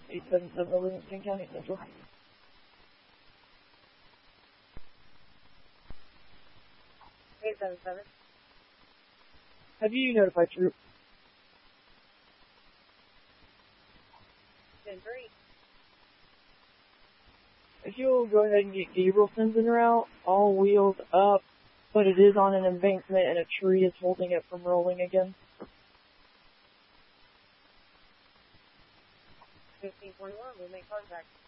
877 Livingston County Central. Have you notified Troop? 10-3. If you'll go ahead and get Gabrielson's en route, all wheels up, but it is on an embankment and a tree is holding it from rolling again. 1521, we'll make contact.